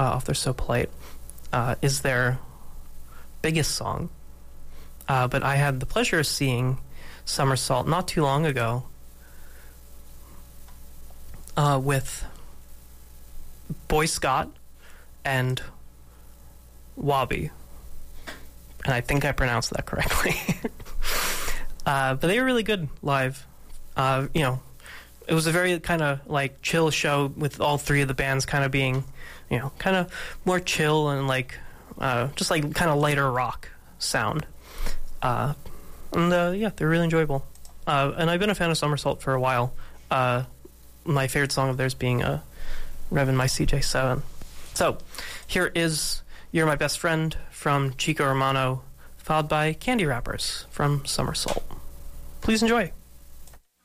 off their So Polite, is their biggest song. But I had the pleasure of seeing Somersault not too long ago with Boy Scott and Wabi. And I think I pronounced that correctly. But they were really good live. It was a very kind of like chill show with all three of the bands kind of being, kind of more chill and like just like kind of lighter rock sound. They're really enjoyable. And I've been a fan of Somersault for a while. My favorite song of theirs being Revvin' My CJ7. So, here is You're My Best Friend from Chico Romano, followed by Candy Wrappers from Somersault. Please enjoy.